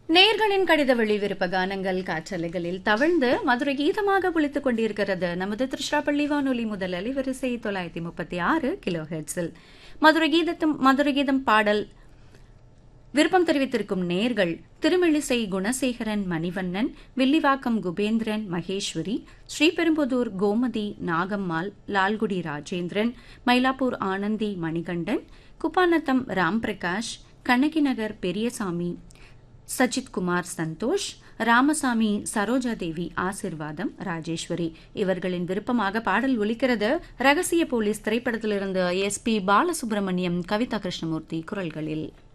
நேயர்களின் கடித வெளி விருப்ப கானங்கள் காற்றலைகளில் தவழ்ந்து மதுரை கீதமாக ஒலித்துக் கொண்டிருக்கிறது. நமது திருச்சிராப்பள்ளி வானொலி முதல் அலைவரிசை 936 கிலோ ஹெர்ட்ஸில் மதுரை கீதம் பாடல் விருப்பம் தெரிவித்திருக்கும் நேயர்கள் திருமிழிசை குணசேகரன் மணிவண்ணன், வில்லிவாக்கம் குபேந்திரன் மகேஸ்வரி, ஸ்ரீபெரும்புதூர் கோமதி நாகம்மாள், லால்குடி ராஜேந்திரன், மயிலாப்பூர் ஆனந்தி மணிகண்டன், குப்பாநத்தம் ராம்பிரகாஷ், கண்ணகி நகர் பெரியசாமி, சஜித் குமார் சந்தோஷ், ராமசாமி, சரோஜாதேவி, ஆசிர்வாதம், ராஜேஸ்வரி இவர்களின் விருப்பமாக பாடல் ஒலிக்கிறது. ரகசிய போலீஸ் திரைப்படத்திலிருந்து SP பாலசுப்ரமணியம், கவிதா கிருஷ்ணமூர்த்தி குரல்களில்.